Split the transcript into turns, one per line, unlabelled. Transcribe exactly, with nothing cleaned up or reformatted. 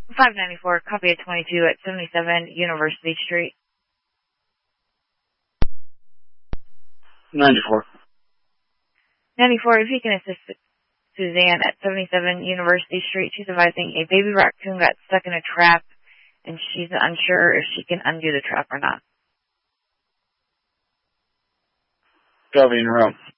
five ninety-four, copy at twenty-two at seventy-seven University Street.
ninety-four.
ninety-four, if you can assist Suzanne at seventy-seven University Street. She's advising a baby raccoon got stuck in a trap, and she's unsure if she can undo the trap or not.
Copy in room.